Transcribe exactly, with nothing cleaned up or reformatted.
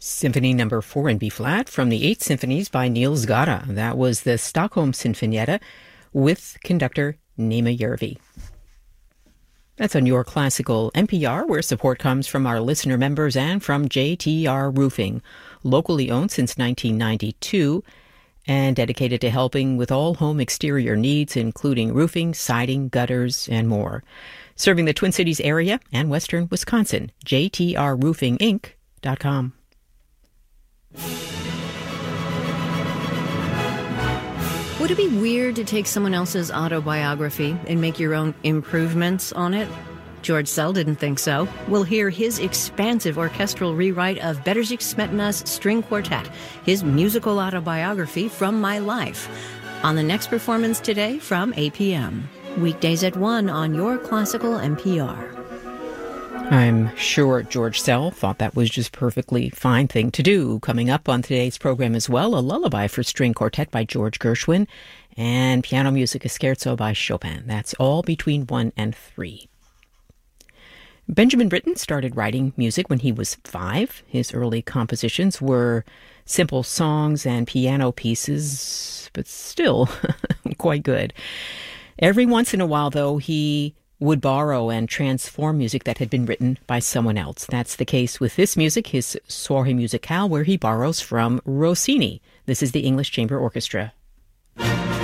Symphony Number Four in B-flat from the Eight Symphonies by Niels Gade. That was the Stockholm Sinfonietta with conductor Nema Järvi. That's on Your Classical N P R, where support comes from our listener members and from J T R Roofing, locally owned since nineteen ninety-two and dedicated to helping with all home exterior needs, including roofing, siding, gutters, and more. Serving the Twin Cities area and western Wisconsin, j t r roofing inc dot com. Would it be weird to take someone else's autobiography and make your own improvements on it? George Szell didn't think so. We'll hear his expansive orchestral rewrite of Bedřich Smetana's String Quartet, his musical autobiography from my life, on the next performance today from eight p.m. Weekdays at one on Your Classical N P R. I'm sure George Szell thought that was just perfectly fine thing to do. Coming up on today's program as well, a lullaby for string quartet by George Gershwin and piano music, a scherzo by Chopin. That's all between one and three. Benjamin Britten started writing music when he was five. His early compositions were simple songs and piano pieces, but still quite good. Every once in a while, though, he would borrow and transform music that had been written by someone else. That's the case with this music, his Soirée Musicale, where he borrows from Rossini. This is the English Chamber Orchestra